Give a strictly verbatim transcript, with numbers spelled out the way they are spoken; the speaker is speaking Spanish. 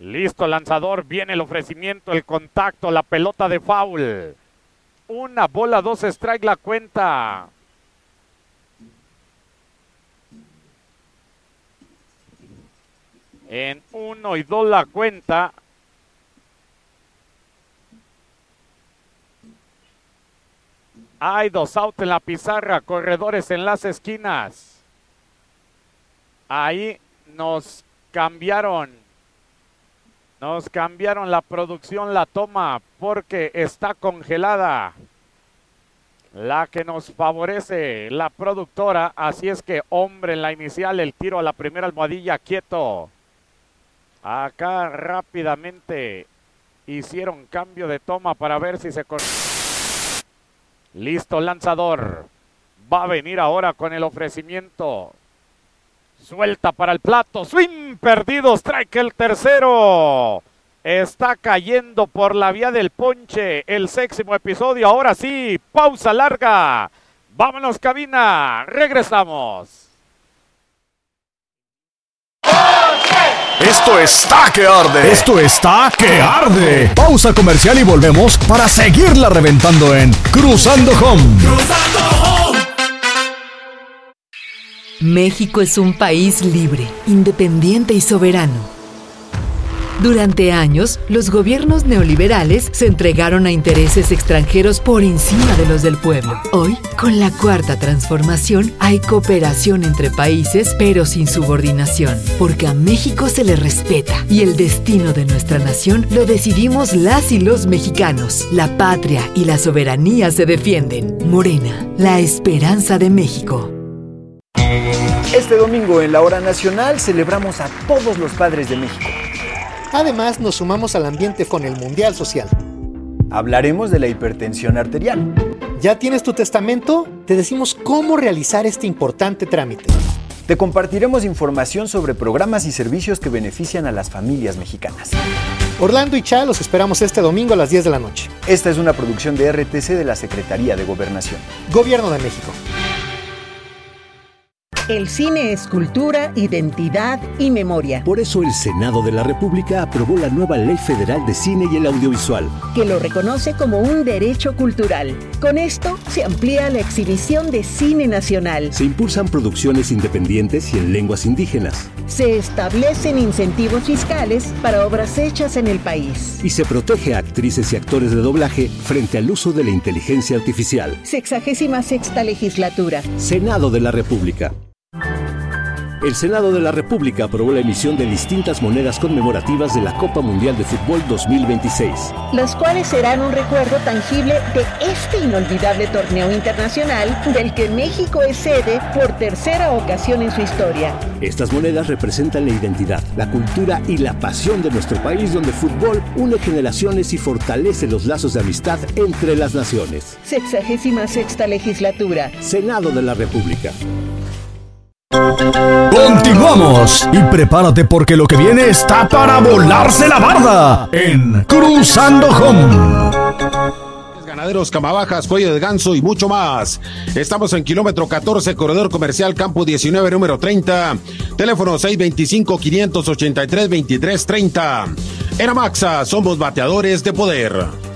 Listo, lanzador, viene el ofrecimiento, el contacto, la pelota de foul. Una bola, dos strike la cuenta. En uno y dos la cuenta. Hay dos outs en la pizarra, corredores en las esquinas. Ahí nos cambiaron. Nos cambiaron la producción, la toma, porque está congelada. La que nos favorece, la productora. Así es que, hombre, en la inicial, el tiro a la primera almohadilla, quieto. Acá rápidamente hicieron cambio de toma para ver si se... Listo, lanzador. Va a venir ahora con el ofrecimiento. Suelta para el plato. Swing perdido. Strike el tercero. Está cayendo por la vía del ponche. El séptimo episodio. Ahora sí. Pausa larga. Vámonos, cabina. Regresamos. Esto está que arde. Esto está que arde. Pausa comercial y volvemos para seguirla reventando en Cruzando Home. Cruzando Home. México es un país libre, independiente y soberano. Durante años, los gobiernos neoliberales se entregaron a intereses extranjeros por encima de los del pueblo. Hoy, con la Cuarta Transformación, hay cooperación entre países, pero sin subordinación, porque a México se le respeta y el destino de nuestra nación lo decidimos las y los mexicanos. La patria y la soberanía se defienden. Morena, la esperanza de México. Este domingo en la Hora Nacional celebramos a todos los padres de México. Además, nos sumamos al ambiente con el Mundial Social. Hablaremos de la hipertensión arterial. ¿Ya tienes tu testamento? Te decimos cómo realizar este importante trámite. Te compartiremos información sobre programas y servicios que benefician a las familias mexicanas. Orlando y Cha los esperamos este domingo a las diez de la noche. Esta es una producción de R T C de la Secretaría de Gobernación. Gobierno de México. El cine es cultura, identidad y memoria. Por eso el Senado de la República aprobó la nueva Ley Federal de Cine y el Audiovisual, que lo reconoce como un derecho cultural. Con esto se amplía la exhibición de cine nacional. Se impulsan producciones independientes y en lenguas indígenas. Se establecen incentivos fiscales para obras hechas en el país. Y se protege a actrices y actores de doblaje frente al uso de la inteligencia artificial. Sexagésima sexta legislatura. Senado de la República. El Senado de la República aprobó la emisión de distintas monedas conmemorativas de la Copa Mundial de Fútbol dos mil veintiséis. Las cuales serán un recuerdo tangible de este inolvidable torneo internacional del que México es sede por tercera ocasión en su historia. Estas monedas representan la identidad, la cultura y la pasión de nuestro país, donde el fútbol une generaciones y fortalece los lazos de amistad entre las naciones. Sexagésima sexta legislatura. Senado de la República. Continuamos y prepárate porque lo que viene está para volarse la barda en Cruzando Home. Ganaderos, camabajas, cuello de ganso y mucho más. Estamos en kilómetro catorce, corredor comercial Campo diecinueve, número treinta. Teléfono seis dos cinco, cinco ocho tres, dos tres tres cero. En Amaxa somos bateadores de poder.